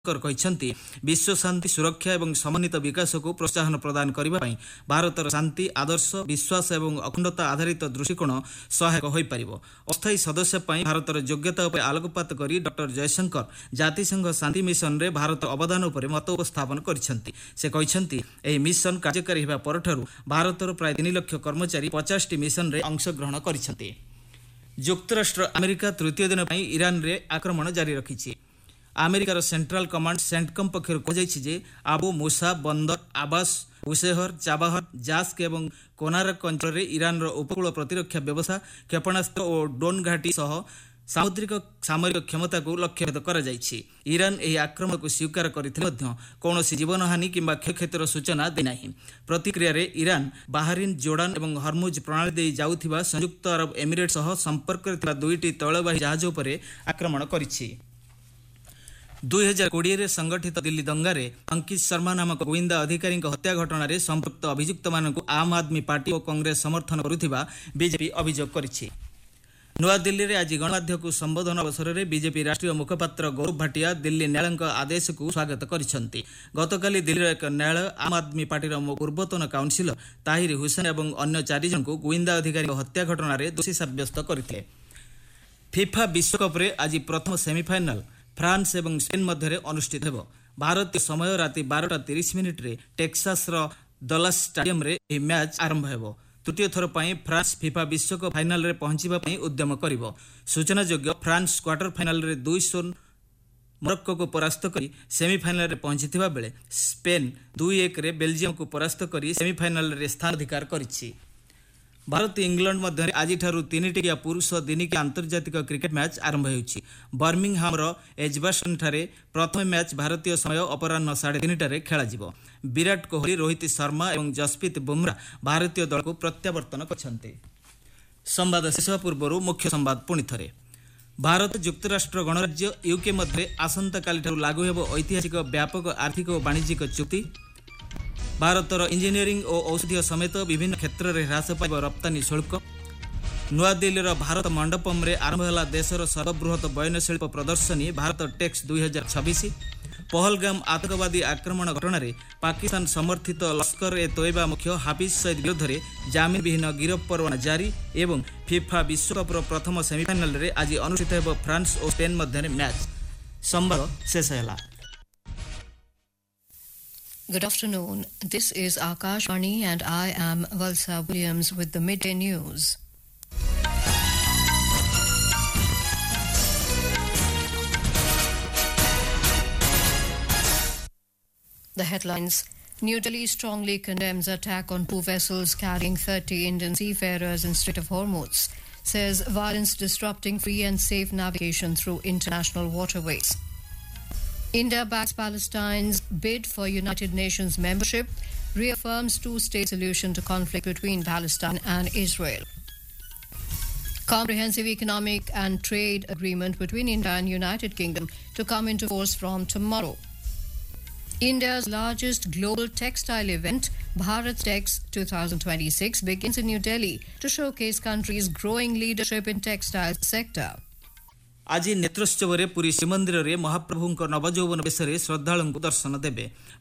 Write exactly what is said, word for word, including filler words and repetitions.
କହିଛନ୍ତି ବିଶ୍ୱ ଶାନ୍ତି ସୁରକ୍ଷା ଏବଂ ସମନ୍ୱିତ ବିକାଶକୁ ପ୍ରୋତ୍ସାହନ ପ୍ରଦାନ କରିବା ପାଇଁ ଭାରତର ଶାନ୍ତି ଆଦର୍ଶ ବିଶ୍ୱାସ ଏବଂ ଅଖଣ୍ଡତା ଆଧାରିତ ଦୃଷ୍ଟିକୋଣ ସହାୟକ ହୋଇପାରିବ। ଅସ୍ଥାୟୀ ସଦସ୍ୟ ପାଇଁ ଭାରତର ଯୋଗ୍ୟତା ଉପରେ ଆଲୋକପାତ କରି ଡକ୍ଟର ଜୟଶଙ୍କର ଜାତିସଂଘ ଶାନ୍ତି ମିଶନରେ ଭାରତର ଅବଦାନ ଉପରେ ମତ ଉପସ୍ଥାପନ କରିଛନ୍ତି। ସେ କହିଛନ୍ତି ଏହି ମିଶନ କାର୍ଯ୍ୟକାରୀ ହେବା ପରଠାରୁ ଭାରତର ପ୍ରାୟ ତିନି ଲକ୍ଷ କର୍ମଚାରୀ ପଚାଶଟି ମିଶନରେ ଅଂଶଗ୍ରହଣ କରିଛନ୍ତି। ଯୁକ୍ତରାଷ୍ଟ୍ର ଆମେରିକା ତୃତୀୟ ଦିନ ପାଇଁ ଇରାନରେ ଆକ୍ରମଣ ଜାରି ରଖିଛି। ଆମେରିକାର ସେଣ୍ଟ୍ରାଲ କମାଣ୍ଡ ସେଣ୍ଟକମ୍ ପକ୍ଷରୁ କୁହାଯାଇଛି ଯେ ଆବୁ ମୁସା ବନ୍ଦର ଆବାସ ଉସେହର ଚାବାହର ଜାସ୍କ ଏବଂ କୋନାରକ ଅଞ୍ଚଳରେ ଇରାନର ଉପକୂଳ ପ୍ରତିରକ୍ଷା ବ୍ୟବସ୍ଥା କ୍ଷେପଣାସ୍ତ୍ର ଓ ଡ୍ରୋନ୍ ଘାଟି ସହ ସାମୁଦ୍ରିକ ସାମରିକ କ୍ଷମତାକୁ ଲକ୍ଷ୍ୟଭେଦ କରାଯାଇଛି। ଇରାନ ଏହି ଆକ୍ରମଣକୁ ସ୍ୱୀକାର କରିଥିଲେ ମଧ୍ୟ କୌଣସି ଜୀବନହାନି କିମ୍ବା କ୍ଷୟକ୍ଷତିର ସୂଚନା ଦେଇନାହିଁ। ପ୍ରତିକ୍ରିୟାରେ ଇରାନ ବାହାରିନ୍ ଜୋର୍ଡାନ ଏବଂ ହର୍ମୁଜ ପ୍ରଣାଳୀ ଦେଇ ଯାଉଥିବା ସଂଯୁକ୍ତ ଆରବ ଏମିରେଟ୍ ସହ ସମ୍ପର୍କରେ ଥିବା ଦୁଇଟି ତୈଳବାହୀ ଜାହାଜ ଉପରେ ଆକ୍ରମଣ କରିଛି। ଦୁଇ ହଜାର କୋଡ଼ିଏରେ ସଂଗଠିତ ଦିଲ୍ଲୀ ଦଙ୍ଗାରେ ଅଙ୍କିତ ଶର୍ମା ନାମକ ଗୁଇନ୍ଦା ଅଧିକାରୀଙ୍କ ହତ୍ୟା ଘଟଣାରେ ସମ୍ପୃକ୍ତ ଅଭିଯୁକ୍ତମାନଙ୍କୁ ଆମ୍ ଆଦମୀ ପାର୍ଟି ଓ କଂଗ୍ରେସ ସମର୍ଥନ କରୁଥିବା ବିଜେପି ଅଭିଯୋଗ କରିଛି। ନୂଆଦିଲ୍ଲୀରେ ଆଜି ଗଣମାଧ୍ୟମକୁ ସମ୍ବୋଧନ ଅବସରରେ ବିଜେପି ରାଷ୍ଟ୍ରୀୟ ମୁଖପାତ୍ର ଗୌରବ ଭାଟିଆ ଦିଲ୍ଲୀ ନ୍ୟାୟାଳୟଙ୍କ ଆଦେଶକୁ ସ୍ୱାଗତ କରିଛନ୍ତି। ଗତକାଲି ଦିଲ୍ଲୀର ଏକ ନ୍ୟାୟାଳୟ ଆମ୍ ଆଦମୀ ପାର୍ଟିର ପୂର୍ବତନ କାଉନ୍ସିଲର ତାହିର ହୁସେନ ଏବଂ ଅନ୍ୟ ଚାରିଜଣଙ୍କୁ ଗୁଇନ୍ଦା ଅଧିକାରୀଙ୍କ ହତ୍ୟା ଘଟଣାରେ ଦୋଷୀ ସାବ୍ୟସ୍ତ କରିଥିଲେ। ଫିଫା ବିଶ୍ୱକପ୍ରେ ଆଜି ପ୍ରଥମ ସେମିଫାଇନାଲ ଫ୍ରାନ୍ସ ଏବଂ ସ୍ପେନ୍ ମଧ୍ୟରେ ଅନୁଷ୍ଠିତ ହେବ। ଭାରତୀୟ ସମୟ ରାତି ବାରଟା ତିରିଶ ମିନିଟ୍ରେ ଟେକ୍ସାସର ଦଲାସ ଷ୍ଟାଡିୟମରେ ଏହି ମ୍ୟାଚ୍ ଆରମ୍ଭ ହେବ। ତୃତୀୟ ଥର ପାଇଁ ଫ୍ରାନ୍ସ ଫିଫା ବିଶ୍ୱକପ୍ ଫାଇନାଲରେ ପହଞ୍ଚିବା ପାଇଁ ଉଦ୍ୟମ କରିବ। ସୂଚନାଯୋଗ୍ୟ ଫ୍ରାନ୍ସ କ୍ୱାର୍ଟର ଫାଇନାଲରେ ଦୁଇ ଶୂନ ମରକ୍କୋକୁ ପରାସ୍ତ କରି ସେମିଫାଇନାଲରେ ପହଞ୍ଚିଥିବା ବେଳେ ସ୍ପେନ୍ ଦୁଇ ଏକରେ ବେଲଜିୟମକୁ ପରାସ୍ତ କରି ସେମିଫାଇନାଲରେ ସ୍ଥାନ ଅଧିକାର କରିଛି। ଭାରତ ଇଂଲଣ୍ଡ ମଧ୍ୟରେ ଆଜିଠାରୁ ତିନିଟିକିଆ ପୁରୁଷ ଦିନିକିଆ ଆନ୍ତର୍ଜାତିକ କ୍ରିକେଟ୍ ମ୍ୟାଚ୍ ଆରମ୍ଭ ହେଉଛି। ବର୍ମିଂହାମର ଏଜବାଷ୍ଟନ୍ଠାରେ ପ୍ରଥମ ମ୍ୟାଚ୍ ଭାରତୀୟ ସମୟ ଅପରାହ୍ନ ସାଢ଼େ ତିନିଟାରେ ଖେଳାଯିବ। ବିରାଟ କୋହଲି ରୋହିତ ଶର୍ମା ଏବଂ ଯଶପ୍ରୀତ ବୁମରା ଭାରତୀୟ ଦଳକୁ ପ୍ରତ୍ୟାବର୍ତ୍ତନ କରିଛନ୍ତି। ସମ୍ବାଦ ଶେଷ ହେବା ପୂର୍ବରୁ ମୁଖ୍ୟ ସମ୍ବାଦ ପୁଣି ଥରେ। ଭାରତ ଯୁକ୍ତରାଷ୍ଟ୍ର ଗଣରାଜ୍ୟ ୟୁକେ ମଧ୍ୟରେ ଆସନ୍ତାକାଲିଠାରୁ ଲାଗୁ ହେବ ଐତିହାସିକ ବ୍ୟାପକ ଆର୍ଥିକ ଓ ବାଣିଜ୍ୟିକ ଚୁକ୍ତି। ଭାରତର ଇଞ୍ଜିନିୟରିଂ ଓ ଔଷଧୀୟ ସମେତ ବିଭିନ୍ନ କ୍ଷେତ୍ରରେ ହ୍ରାସ ପାଇବ ରପ୍ତାନୀ ଶୁଳ୍କ। ନୂଆଦିଲ୍ଲୀର ଭାରତ ମଣ୍ଡପମରେ ଆରମ୍ଭ ହେଲା ଦେଶର ସର୍ବବୃହତ ବୟନଶିଳ୍ପ ପ୍ରଦର୍ଶନୀ ଭାରତ ଟେକ୍ସ ଦୁଇ ହଜାର ଛବିଶ। ପହଲଗାମ ଆତଙ୍କବାଦୀ ଆକ୍ରମଣ ଘଟଣାରେ ପାକିସ୍ତାନ ସମର୍ଥିତ ଲସ୍କର ଏ ତୋଏବା ମୁଖ୍ୟ ହାଫିଜ୍ ସଇଦ ବିରୋଧରେ ଜାମିନବିହୀନ ଗିରଫ ପରୱାନା ଜାରି ଏବଂ ଫିଫା ବିଶ୍ୱକପ୍ର ପ୍ରଥମ ସେମିଫାଇନାଲରେ ଆଜି ଅନୁଷ୍ଠିତ ହେବ ଫ୍ରାନ୍ସ ଓ ସ୍ପେନ୍ ମଧ୍ୟରେ ମ୍ୟାଚ୍। ସମ୍ବାଦ ଶେଷ ହେଲା। Good afternoon. This is Akashvani and I am Valsa Williams with the midday news. The headlines. New Delhi strongly condemns attack on two vessels carrying thirty Indian seafarers in Strait of Hormuz, says violence disrupting free and safe navigation through international waterways. India backs Palestine's bid for United Nations membership, reaffirms two-state solution to conflict between Palestine and Israel. Comprehensive economic and trade agreement between India and United Kingdom to come into force from tomorrow. India's largest global textile event, Bharat Tex twenty twenty-six, begins in New Delhi to showcase country's growing leadership in textile sector. ଆଜି ନେତ୍ରୋତ୍ସବରେ ପୁରୀ ଶ୍ରୀମନ୍ଦିରରେ ମହାପ୍ରଭୁଙ୍କ ନବଯୌବନ ବେଶରେ ଶ୍ରଦ୍ଧାଳୁଙ୍କୁ ଦର୍ଶନ ଦେବେ।